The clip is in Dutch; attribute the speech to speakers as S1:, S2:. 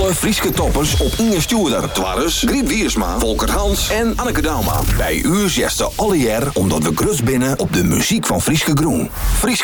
S1: Alle Frieske toppers op Inge Stuurder. Twarres, Griet Wiersma, Volker Hans en Anneke Dauma. Bij u zesde alle jaar omdat we grus binnen op de muziek van Frieske Groen.